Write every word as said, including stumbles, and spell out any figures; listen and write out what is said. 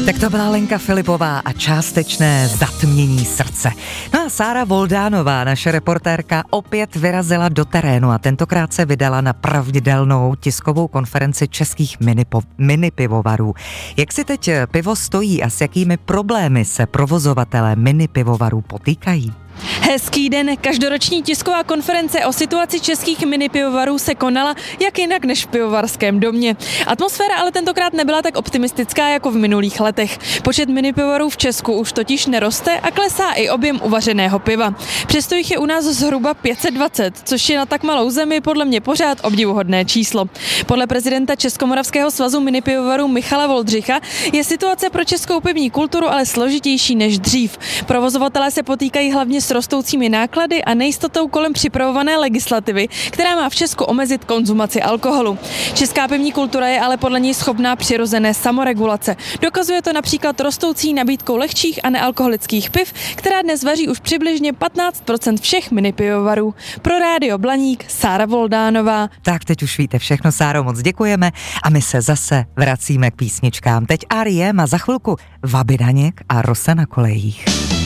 Tak to byla Lenka Filipová a částečné zatmění srdce. No a Sára Voldánová, naše reportérka, opět vyrazila do terénu a tentokrát se vydala na pravidelnou tiskovou konferenci českých minipo, minipivovarů. Jak si teď pivo stojí a s jakými problémy se provozovatelé minipivovarů potýkají? Hezký den, každoroční tisková konference o situaci českých minipivovarů se konala jak jinak než v pivovarském domě. Atmosféra ale tentokrát nebyla tak optimistická jako v minulých letech. Počet minipivovarů v Česku už totiž neroste a klesá i objem uvařeného piva. Přesto jich je u nás zhruba pět set dvacet, což je na tak malou zemi podle mě pořád obdivuhodné číslo. Podle prezidenta Českomoravského svazu minipivovarů Michala Voldřicha je situace pro českou pivní kulturu ale složitější než dřív. Provozovatelé se potýkají hlavně s rostoucími náklady a nejistotou kolem připravované legislativy, která má v Česku omezit konzumaci alkoholu. Česká pivní kultura je ale podle něj schopná přirozené samoregulace. Dokazuje to například rostoucí nabídkou lehčích a nealkoholických piv, která dnes vaří už přibližně patnáct procent všech minipivovarů. Pro Rádio Blaník Sára Voldánová. Tak teď už víte všechno, Sáro, moc děkujeme a my se zase vracíme k písničkám. Teď R E M a za chvilku Vaby Daněk a Rosa na kolejích.